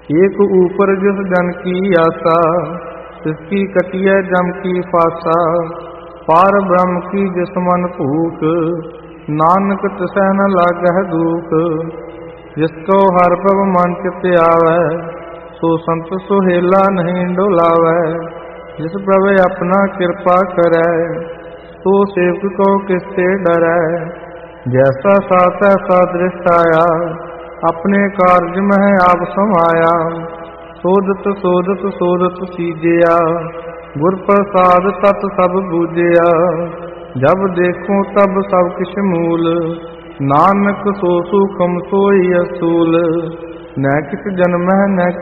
एक ऊपर जिस जन की आशा, तिसकी कटिया जम की फासा। पार ब्रह्म की जिस मन भूख, नानक तिसै न लागह दुख। जिसको हर पव मन चित आवै, सो संत सुहेला नहीं डोलावै। जिस प्रभु अपना कृपा करै, तो सेवक को किससे डरै। जैसा साथ ऐसा दृष्टाया, अपने कार्य में आप समाया। सोधत सोधत सोधत सीजिया, गुर प्रसाद तत् सब बूझिया। जब देखूं तब सब किछ मूल, नानक सो सुखम सोई असूल। न किछ जन्म न